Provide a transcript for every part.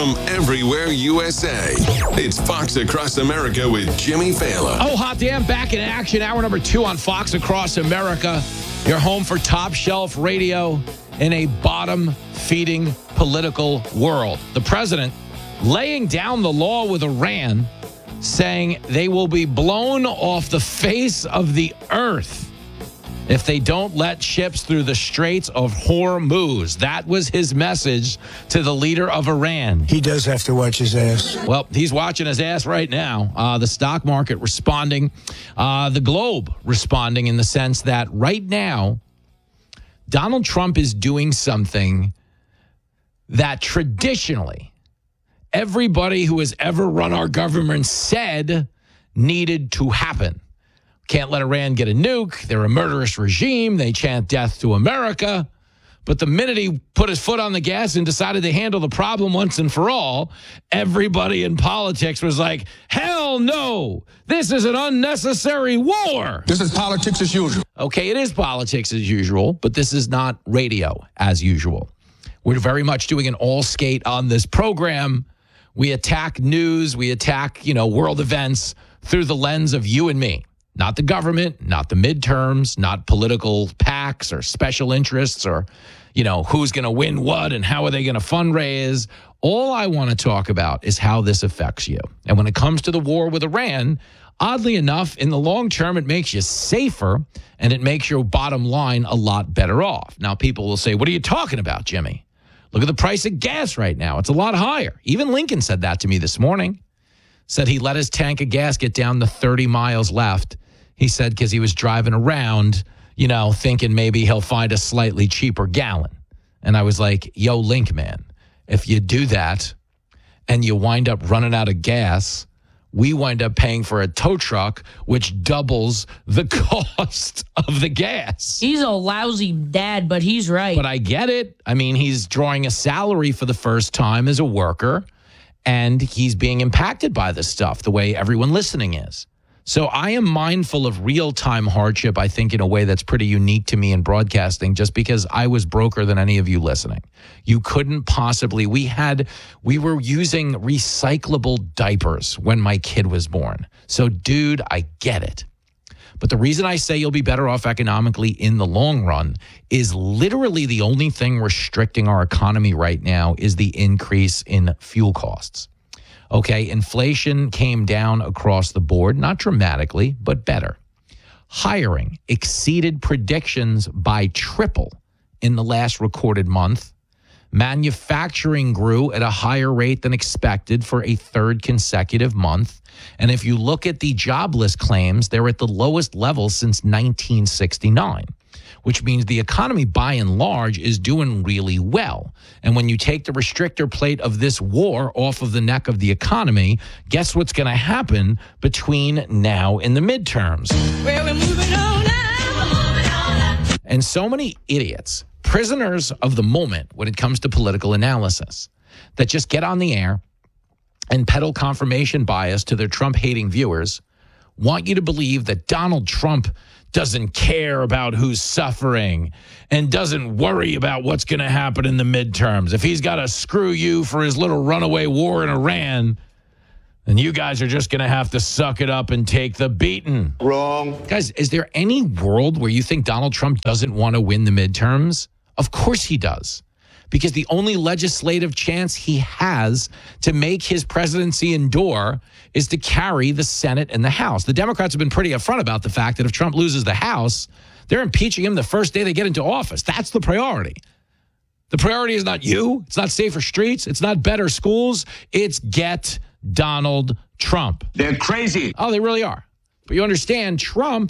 from everywhere USA. It's Fox Across America with Jimmy Fallon. Oh, hot damn, back in action. Hour number 2 on Fox Across America. Your home for top shelf radio in a bottom-feeding political world. The president laying down the law with Iran, saying they will be blown off the face of the earth if they don't let ships through the Straits of Hormuz. That was his message to the leader of Iran. He does have to watch his ass. Well, he's watching his ass right now. The stock market responding. The Globe responding in the sense that right now, Donald Trump is doing something that traditionally everybody who has ever run our government said needed to happen. Can't let Iran get a nuke. They're a murderous regime. They chant death to America. But the minute he put his foot on the gas and decided to handle the problem once and for all, everybody in politics was like, hell no, this is an unnecessary war. This is politics as usual. Okay, it is politics as usual, but this is not radio as usual. We're very much doing an all skate on this program. We attack news, we attack, world events through the lens of you and me. Not the government, not the midterms, not political PACs or special interests or, who's going to win what and how are they going to fundraise. All I want to talk about is how this affects you. And when it comes to the war with Iran, oddly enough, in the long term, it makes you safer and it makes your bottom line a lot better off. Now, people will say, what are you talking about, Jimmy? Look at the price of gas right now. It's a lot higher. Even Lincoln said that to me this morning. Said he let his tank of gas get down to 30 miles left. He said because he was driving around, thinking maybe he'll find a slightly cheaper gallon. And I was like, yo, Link, man, if you do that and you wind up running out of gas, we wind up paying for a tow truck, which doubles the cost of the gas. He's a lousy dad, but he's right. But I get it. I mean, he's drawing a salary for the first time as a worker, and he's being impacted by this stuff the way everyone listening is. So I am mindful of real-time hardship, I think, in a way that's pretty unique to me in broadcasting, just because I was broker than any of you listening. You couldn't possibly. We were using recyclable diapers when my kid was born. So, dude, I get it. But the reason I say you'll be better off economically in the long run is literally the only thing restricting our economy right now is the increase in fuel costs. Okay, inflation came down across the board, not dramatically, but better. Hiring exceeded predictions by triple in the last recorded month. Manufacturing grew at a higher rate than expected for a third consecutive month. And if you look at the jobless claims, they're at the lowest level since 1969. Which means the economy, by and large, is doing really well. And when you take the restrictor plate of this war off of the neck of the economy, guess what's going to happen between now and the midterms? Well, we're moving on now. And so many idiots, prisoners of the moment when it comes to political analysis, that just get on the air and peddle confirmation bias to their Trump-hating viewers, want you to believe that Donald Trump doesn't care about who's suffering and doesn't worry about what's going to happen in the midterms. If he's got to screw you for his little runaway war in Iran, then you guys are just going to have to suck it up and take the beating. Wrong. Guys, is there any world where you think Donald Trump doesn't want to win the midterms? Of course he does. Because the only legislative chance he has to make his presidency endure is to carry the Senate and the House. The Democrats have been pretty upfront about the fact that if Trump loses the House, they're impeaching him the first day they get into office. That's the priority. The priority is not you. It's not safer streets. It's not better schools. It's get Donald Trump. They're crazy. Oh, they really are. But you understand, Trump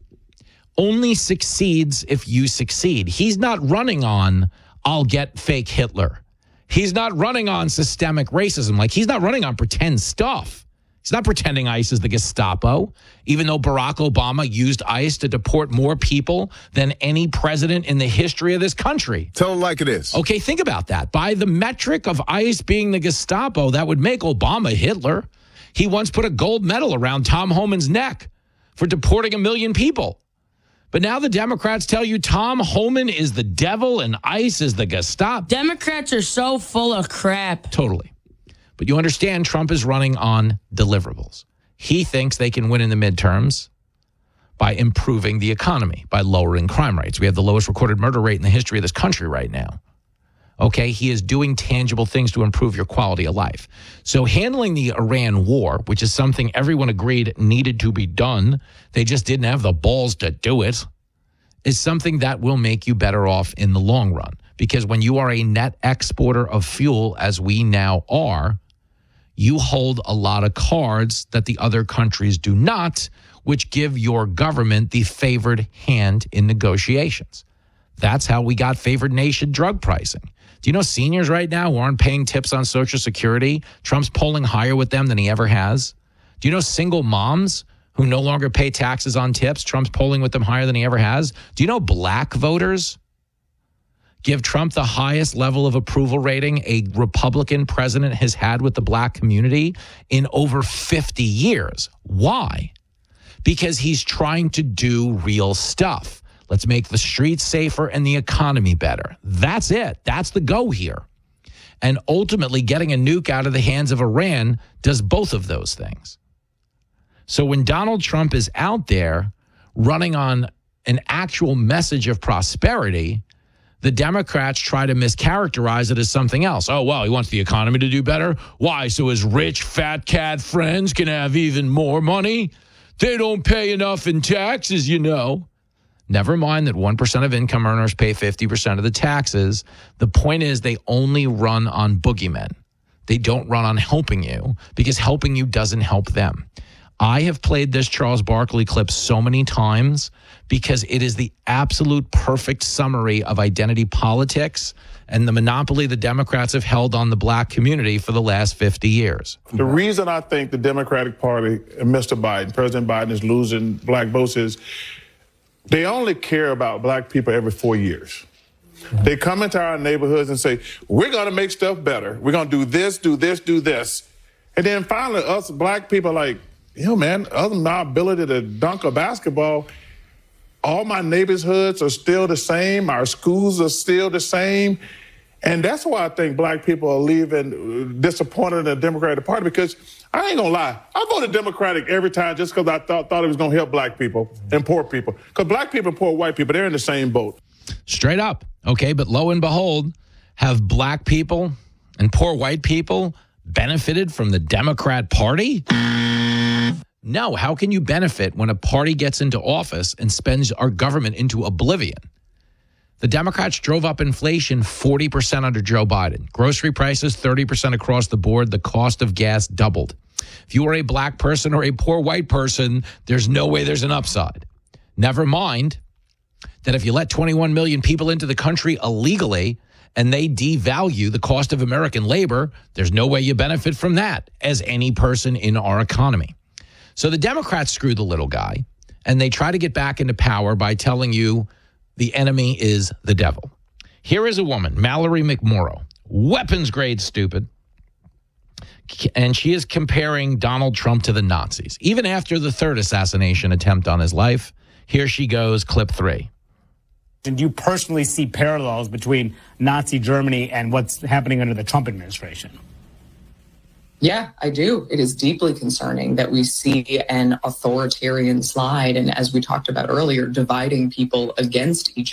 only succeeds if you succeed. He's not running on I'll get fake Hitler. He's not running on systemic racism. Like, he's not running on pretend stuff. He's not pretending ICE is the Gestapo, even though Barack Obama used ICE to deport more people than any president in the history of this country. Tell him like it is. Okay, think about that. By the metric of ICE being the Gestapo, that would make Obama Hitler. He once put a gold medal around Tom Homan's neck for deporting 1 million people. But now the Democrats tell you Tom Homan is the devil and ICE is the Gestapo. Democrats are so full of crap. Totally. But you understand Trump is running on deliverables. He thinks they can win in the midterms by improving the economy, by lowering crime rates. We have the lowest recorded murder rate in the history of this country right now. Okay, he is doing tangible things to improve your quality of life. So handling the Iran war, which is something everyone agreed needed to be done, they just didn't have the balls to do it, is something that will make you better off in the long run. Because when you are a net exporter of fuel, as we now are, you hold a lot of cards that the other countries do not, which give your government the favored hand in negotiations. That's how we got favored nation drug pricing. Do you know seniors right now who aren't paying tips on Social Security? Trump's polling higher with them than he ever has. Do you know single moms who no longer pay taxes on tips? Trump's polling with them higher than he ever has. Do you know black voters give Trump the highest level of approval rating a Republican president has had with the black community in over 50 years? Why? Because he's trying to do real stuff. Let's make the streets safer and the economy better. That's it. That's the go here. And ultimately, getting a nuke out of the hands of Iran does both of those things. So when Donald Trump is out there running on an actual message of prosperity, the Democrats try to mischaracterize it as something else. Oh, well, he wants the economy to do better. Why? So his rich, fat cat friends can have even more money? They don't pay enough in taxes, you know. Never mind that 1% of income earners pay 50% of the taxes. The point is they only run on boogeymen. They don't run on helping you because helping you doesn't help them. I have played this Charles Barkley clip so many times because it is the absolute perfect summary of identity politics and the monopoly the Democrats have held on the black community for the last 50 years. The reason I think the Democratic Party and Mr. Biden, President Biden, is losing black votes is they only care about black people every 4 years. They come into our neighborhoods and say, we're going to make stuff better. We're going to do this, do this, do this. And then finally, us black people are like, man, other than my ability to dunk a basketball, all my neighborhoods are still the same. Our schools are still the same. And that's why I think black people are leaving disappointed in the Democratic Party, because I ain't gonna lie, I voted Democratic every time just because I thought it was gonna help black people and poor people. Because black people and poor white people, they're in the same boat. Straight up. Okay, but lo and behold, have black people and poor white people benefited from the Democrat Party? No. How can you benefit when a party gets into office and spends our government into oblivion? The Democrats drove up inflation 40% under Joe Biden. Grocery prices 30% across the board. The cost of gas doubled. If you are a black person or a poor white person, there's no way there's an upside. Never mind that if you let 21 million people into the country illegally and they devalue the cost of American labor, there's no way you benefit from that as any person in our economy. So the Democrats screw the little guy, and they try to get back into power by telling you the enemy is the devil. Here is a woman, Mallory McMorrow, weapons grade stupid, and she is comparing Donald Trump to the Nazis. Even after the third assassination attempt on his life, here she goes, clip 3. And do you personally see parallels between Nazi Germany and what's happening under the Trump administration? Yeah, I do. It is deeply concerning that we see an authoritarian slide, and as we talked about earlier, dividing people against each